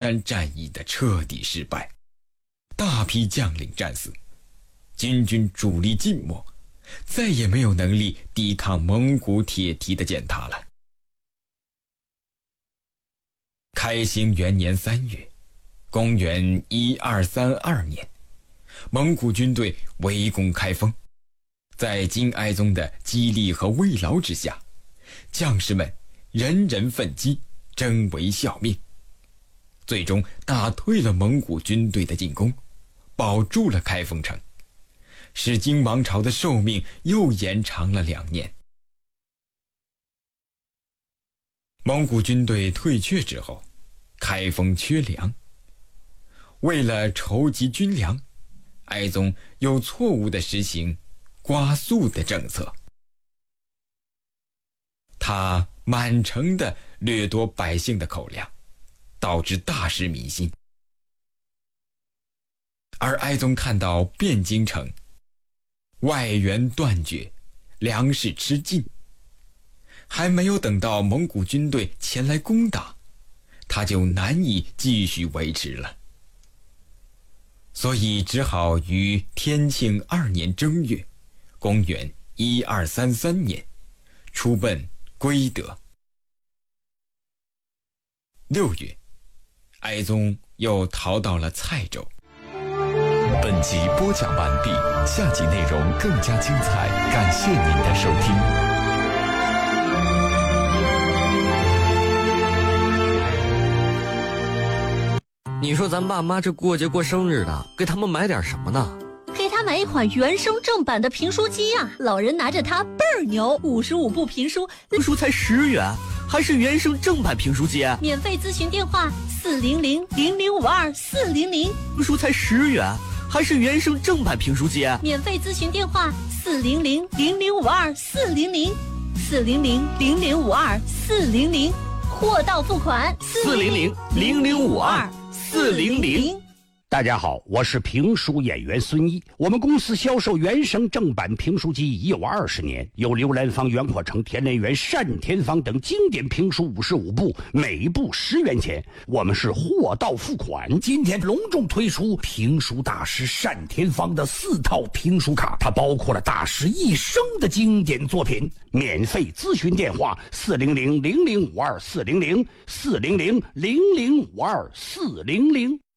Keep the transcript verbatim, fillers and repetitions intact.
滩战役的彻底失败，大批将领战死，金军主力尽没，再也没有能力抵抗蒙古铁蹄的践踏了。开兴元年三月，公元一二三二年，蒙古军队围攻开封，在金哀宗的激励和慰劳之下，将士们人人奋击，争为效命，最终打退了蒙古军队的进攻，保住了开封城，使金王朝的寿命又延长了两年。蒙古军队退却之后，开封缺粮，为了筹集军粮，哀宗又错误地实行刮粟的政策，他满城地掠夺百姓的口粮，导致大失民心。而哀宗看到汴京城外援断绝，粮食吃尽，还没有等到蒙古军队前来攻打，他就难以继续维持了，所以只好于天庆二年正月，公元一二三三年，出奔归德。六月，哀宗又逃到了蔡州。 本集播讲完毕，下集内容更加精彩，感谢您的收听。 你说咱爸妈这过节过生日的，给他们买点什么呢？ 给他买一款原声正版的评书机啊，老人拿着它倍儿牛，五十五部评书， 评书才十元，还是原声正版评书机。 免费咨询电话四零零零零五二四零零， 评书才十元，还是原声正版评书机。 免费咨询电话四零零零零五二四零零，四零零零零五二四零零，货到付款四零零零零五二四零零。 大家好，我是评书演员孙一。我们公司销售原声正版评书机已有二十年，有刘兰芳、袁阔成、田连元、单田芳等经典评书五十五部，每部十元钱。我们是货到付款。今天隆重推出评书大师单田芳的四套评书卡，它包括了大师一生的经典作品。免费咨询电话四零零零零五二四零零，四零零零零五二四零零。